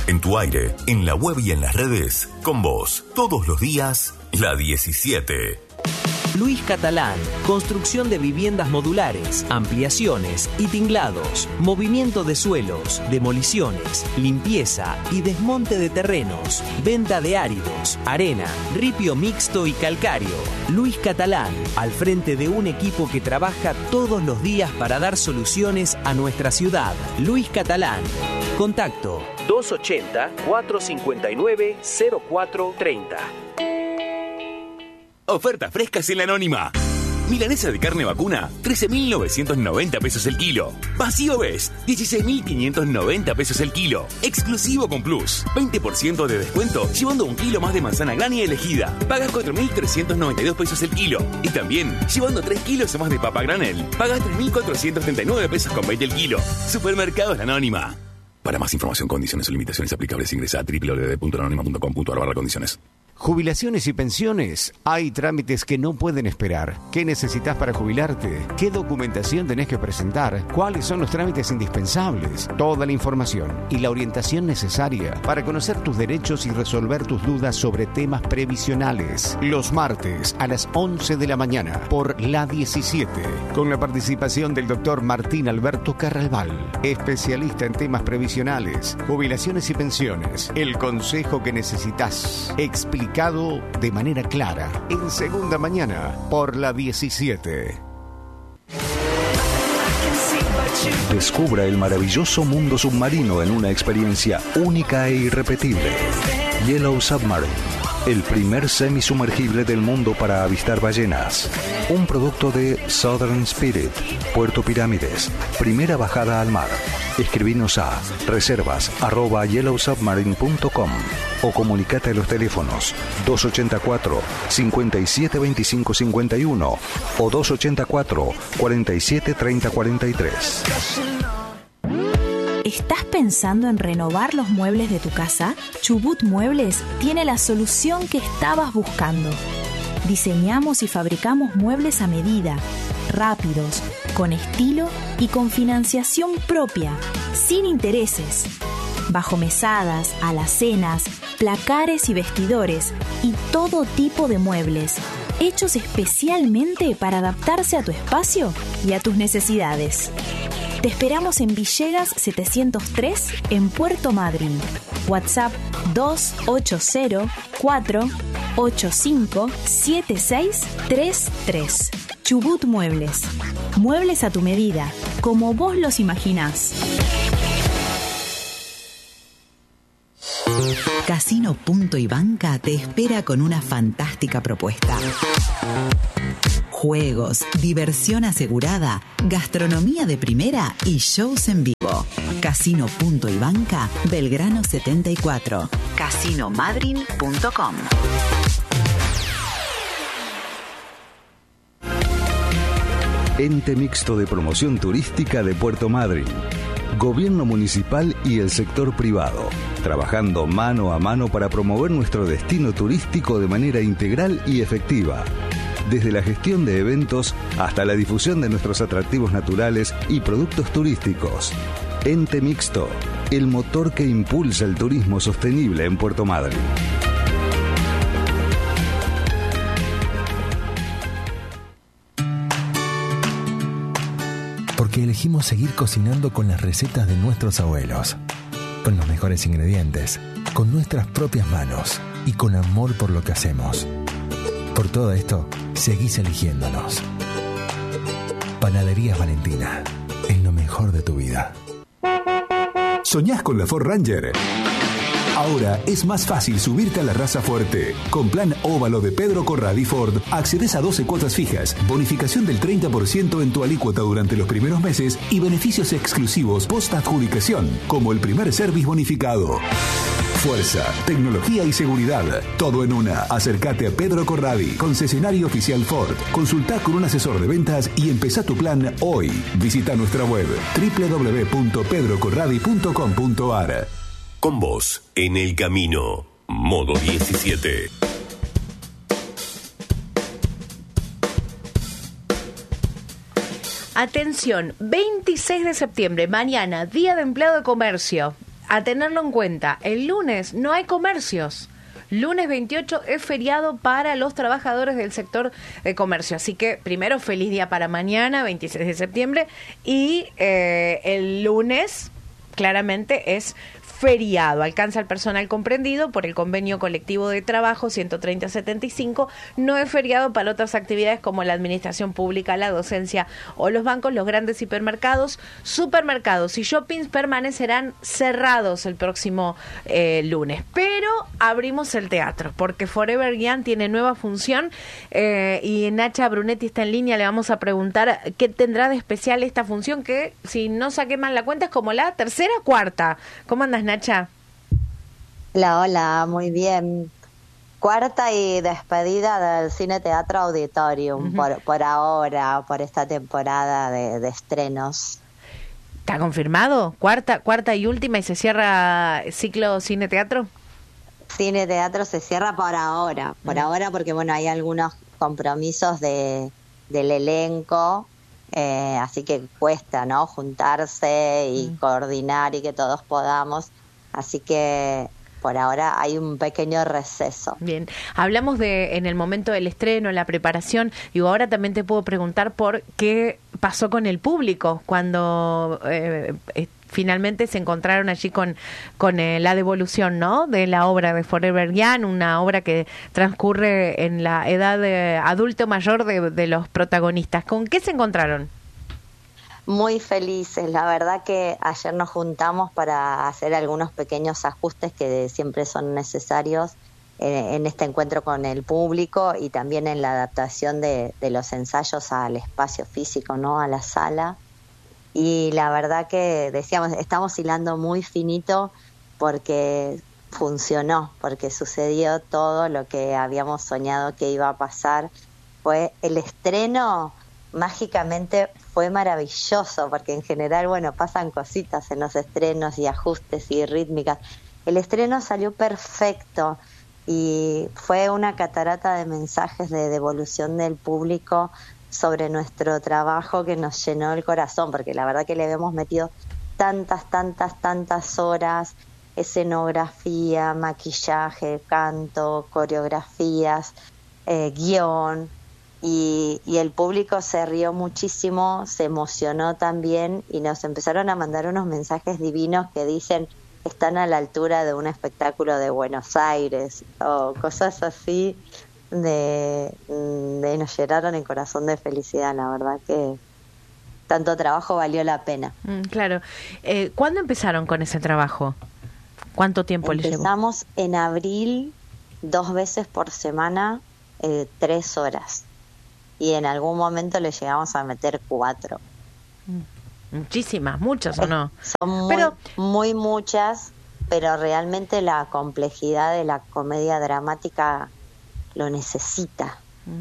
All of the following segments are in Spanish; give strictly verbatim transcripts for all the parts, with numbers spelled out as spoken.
En tu aire, en la web y en las redes, con vos, todos los días, la diecisiete. Luis Catalán, construcción de viviendas modulares, ampliaciones y tinglados, movimiento de suelos, demoliciones, limpieza y desmonte de terrenos, venta de áridos, arena, ripio mixto y calcáreo. Luis Catalán, al frente de un equipo que trabaja todos los días para dar soluciones a nuestra ciudad. Luis Catalán. Contacto dos ochenta, cuatrocientos cincuenta y nueve, cero cuatro treinta. Ofertas frescas en la Anónima. Milanesa de carne vacuna, trece mil novecientos noventa pesos el kilo. Vacío Best, dieciséis mil quinientos noventa pesos el kilo. Exclusivo con Plus, veinte por ciento de descuento llevando un kilo más de manzana grana y elegida. Pagas cuatro mil trescientos noventa y dos pesos el kilo. Y también, llevando tres kilos o más de papa granel, pagas tres mil cuatrocientos treinta y nueve pesos con veinte el kilo. Supermercados La Anónima. Para más información, condiciones o limitaciones aplicables, ingresa a doble u doble u doble u punto anónima punto com punto a r barra condiciones. Jubilaciones y pensiones. Hay trámites que no pueden esperar. ¿Qué necesitas para jubilarte? ¿Qué documentación tenés que presentar? ¿Cuáles son los trámites indispensables? Toda la información y la orientación necesaria para conocer tus derechos y resolver tus dudas sobre temas previsionales. Los martes a las once de la mañana por la diecisiete. Con la participación del doctor Martín Alberto Carralbal, especialista en temas previsionales, jubilaciones y pensiones. El consejo que necesitas. Explicado de manera clara en Segunda Mañana por la diecisiete. Descubra el maravilloso mundo submarino en una experiencia única e irrepetible. Yellow Submarine, el primer semisumergible del mundo para avistar ballenas. Un producto de Southern Spirit, Puerto Pirámides. Primera bajada al mar. Escribinos a reservas arroba yellow submarine punto com o comunicate a los teléfonos dos ochenta y cuatro, cincuenta y siete veinticinco cincuenta y uno o dos ochenta y cuatro, cuarenta y siete treinta cuarenta y tres. ¿Estás pensando en renovar los muebles de tu casa? Chubut Muebles tiene la solución que estabas buscando. Diseñamos y fabricamos muebles a medida, rápidos, con estilo y con financiación propia, sin intereses. Bajo mesadas, alacenas, placares y vestidores y todo tipo de muebles, hechos especialmente para adaptarse a tu espacio y a tus necesidades. Te esperamos en Villegas setecientos tres, en Puerto Madryn. WhatsApp dos ocho cero, cuatro ocho cinco, siete seis tres tres. Chubut Muebles. Muebles a tu medida, como vos los imaginás. Casino Punto y Banca te espera con una fantástica propuesta. Juegos, diversión asegurada, gastronomía de primera y shows en vivo. Casino Punto y Banca, Belgrano setenta y cuatro. casino madryn punto com. Ente Mixto de Promoción Turística de Puerto Madryn. Gobierno municipal y el sector privado, trabajando mano a mano para promover nuestro destino turístico de manera integral y efectiva. Desde la gestión de eventos hasta la difusión de nuestros atractivos naturales y productos turísticos. Ente Mixto, el motor que impulsa el turismo sostenible en Puerto Madryn. Porque elegimos seguir cocinando con las recetas de nuestros abuelos, con los mejores ingredientes, con nuestras propias manos y con amor por lo que hacemos. Por todo esto, seguís eligiéndonos. Panaderías Valentina, es lo mejor de tu vida. ¿Soñás con la Ford Ranger? Ahora es más fácil subirte a la raza fuerte. Con plan óvalo de Pedro Corradi Ford, accedes a doce cuotas fijas, bonificación del treinta por ciento en tu alícuota durante los primeros meses y beneficios exclusivos post-adjudicación, como el primer service bonificado. Fuerza, tecnología y seguridad, todo en una. Acércate a Pedro Corradi, concesionario oficial Ford. Consultá con un asesor de ventas y empezá tu plan hoy. Visita nuestra web doble u doble u doble u punto pedro corradi punto com punto a r. Con vos, en el camino. Modo diecisiete. Atención, veintiséis de septiembre, mañana, Día de Empleado de Comercio. a tenerlo en cuenta, el lunes no hay comercios. Lunes veintiocho es feriado para los trabajadores del sector de comercio. Así que primero, feliz día para mañana, veintiséis de septiembre. Y eh, el lunes, claramente, es feriado. Alcanza el personal comprendido por el convenio colectivo de trabajo ciento treinta setenta y cinco. No es feriado para otras actividades como la administración pública, la docencia o los bancos. Los grandes hipermercados, supermercados y shoppings permanecerán cerrados el próximo eh, lunes. Pero abrimos el teatro porque Forever Young tiene nueva función eh, y Nacha Brunetti está en línea. Le vamos a preguntar qué tendrá de especial esta función que, si no saqué mal la cuenta, es como la tercera o cuarta. ¿Cómo andas, Nacha? Hola, hola, muy bien. Cuarta y despedida del Cine Teatro Auditorium, uh-huh. por, por ahora, por esta temporada de, de estrenos. ¿Está confirmado? ¿Cuarta, cuarta y última y se cierra ciclo Cine Teatro? Cine Teatro se cierra por ahora, por uh-huh. ahora porque bueno, hay algunos compromisos de del elenco. Eh, así que cuesta, ¿no? Juntarse y mm. coordinar y que todos podamos. Así que por ahora hay un pequeño receso. Bien, hablamos de en el momento del estreno, la preparación, y ahora también te puedo preguntar por qué pasó con el público cuando eh, eh, finalmente se encontraron allí con, con eh, la devolución, ¿no?, de la obra de Forever Young, una obra que transcurre en la edad de adulto mayor de, de los protagonistas. ¿Con qué se encontraron? Muy felices, la verdad que ayer nos juntamos para hacer algunos pequeños ajustes que siempre son necesarios en, en este encuentro con el público y también en la adaptación de, de los ensayos al espacio físico, ¿no?, a la sala. Y la verdad que decíamos, estamos hilando muy finito porque funcionó, porque sucedió todo lo que habíamos soñado que iba a pasar. Fue el estreno, mágicamente fue maravilloso, porque en general, bueno, pasan cositas en los estrenos y ajustes y rítmicas. El estreno salió perfecto y fue una catarata de mensajes de devolución del público sobre nuestro trabajo que nos llenó el corazón, porque la verdad que le habíamos metido tantas, tantas, tantas horas, escenografía, maquillaje, canto, coreografías, eh, guión, y, y el público se rió muchísimo, se emocionó también y nos empezaron a mandar unos mensajes divinos que dicen están a la altura de un espectáculo de Buenos Aires o cosas así. De, de nos llenaron el corazón de felicidad, la verdad que tanto trabajo valió la pena. Mm, claro. Eh, ¿Cuándo empezaron con ese trabajo? ¿Cuánto tiempo les llevó? Empezamos en abril, dos veces por semana, eh, tres horas. Y en algún momento le llegamos a meter cuatro. Mm, muchísimas, muchas, ¿o no? Son muy, pero... muy muchas, pero realmente la complejidad de la comedia dramática lo necesita,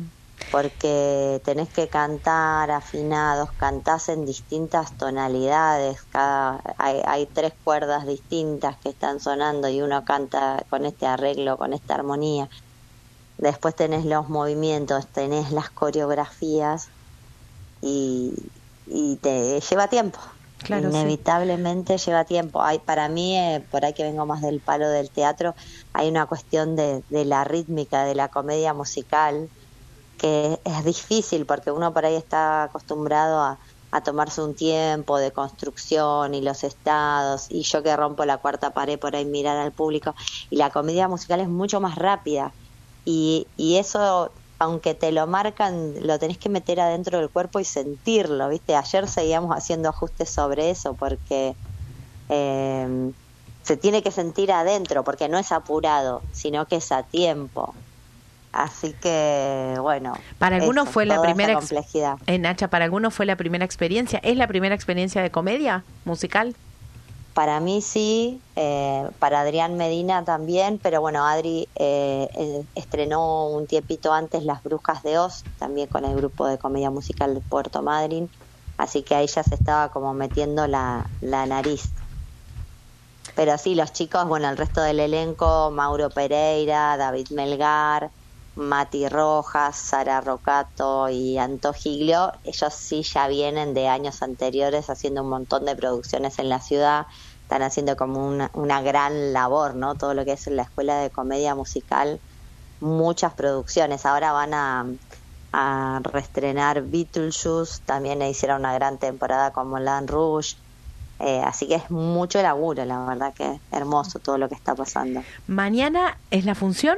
porque tenés que cantar afinados, cantás en distintas tonalidades, cada hay, hay tres cuerdas distintas que están sonando y uno canta con este arreglo, con esta armonía. Después tenés los movimientos, tenés las coreografías y, y te lleva tiempo. Claro, inevitablemente sí. Lleva tiempo. Hay, para mí, eh, por ahí que vengo más del palo del teatro, hay una cuestión de, de la rítmica, de la comedia musical, que es difícil porque uno por ahí está acostumbrado a, a tomarse un tiempo de construcción y los estados, y yo que rompo la cuarta pared por ahí mirar al público, y la comedia musical es mucho más rápida, y, y eso, aunque te lo marcan, lo tenés que meter adentro del cuerpo y sentirlo, ¿viste? Ayer seguíamos haciendo ajustes sobre eso porque eh, se tiene que sentir adentro, porque no es apurado, sino que es a tiempo. Así que, bueno, para algunos eso, fue la primera esa complejidad. Eh, Nacha, para algunos fue la primera experiencia. ¿Es la primera experiencia de comedia musical? Para mí sí, eh, para Adrián Medina también, pero bueno, Adri eh, eh, estrenó un tiempito antes Las Brujas de Oz, también con el grupo de comedia musical de Puerto Madryn, así que ahí ya se estaba como metiendo la, la nariz. Pero sí, los chicos, bueno, el resto del elenco, Mauro Pereira, David Melgar, Mati Rojas, Sara Rocato y Anto Giglio, ellos sí ya vienen de años anteriores haciendo un montón de producciones en la ciudad, están haciendo como una, una gran labor, ¿no? Todo lo que es la Escuela de Comedia Musical, muchas producciones. Ahora van a, a reestrenar Beetlejuice, también hicieron una gran temporada con Moulin Rouge. Eh, así que es mucho laburo, la verdad que hermoso todo lo que está pasando. ¿Mañana es la función?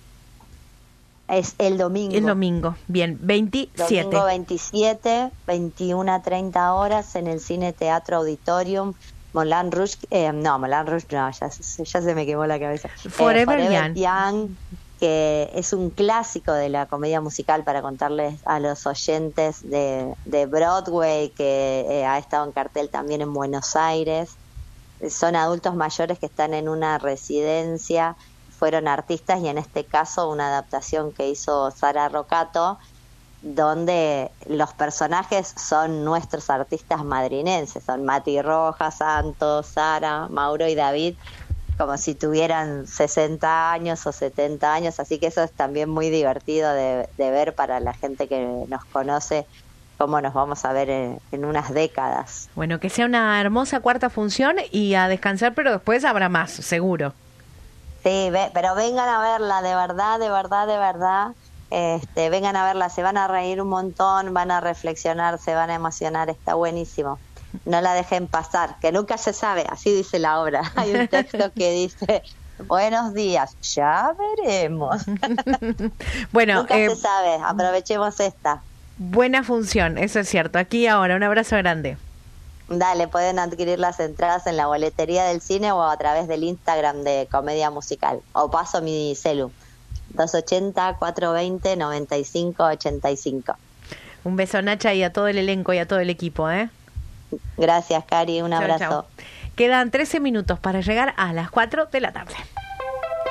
Es el domingo. El domingo, bien, veintisiete. Domingo veintisiete, veintiuna a treinta horas en el Cine Teatro Auditorium. Moulin Rouge, eh, no, Moulin Rouge no, ya, ya se me quemó la cabeza. Forever, eh, Forever Young. Young, que es un clásico de la comedia musical, para contarles a los oyentes de, de Broadway, que eh, ha estado en cartel también en Buenos Aires. Son adultos mayores que están en una residencia, fueron artistas, y en este caso una adaptación que hizo Sara Roccato, donde los personajes son nuestros artistas madrinenses, son Mati Rojas, Santos, Sara, Mauro y David, como si tuvieran sesenta años o setenta años, así que eso es también muy divertido de, de ver para la gente que nos conoce, cómo nos vamos a ver en, en unas décadas. Bueno, que sea una hermosa cuarta función y a descansar, pero después habrá más, seguro. Sí, ve, pero vengan a verla, de verdad, de verdad, de verdad. Este, vengan a verla, se van a reír un montón, van a reflexionar, se van a emocionar, está buenísimo. No la dejen pasar, que nunca se sabe, así dice la obra. Hay un texto que dice, buenos días, ya veremos. Bueno, nunca eh, se sabe, aprovechemos esta. Buena función, eso es cierto. Aquí y ahora, un abrazo grande. Dale, pueden adquirir las entradas en la boletería del cine o a través del Instagram de Comedia Musical. O paso mi celu, dos ochenta, cuatrocientos veinte, noventa y cinco ochenta y cinco. Un beso, Nacha, y a todo el elenco y a todo el equipo, ¿eh? Gracias, Cari, un Chau, abrazo. chau. Quedan trece minutos para llegar a las cuatro de la tarde.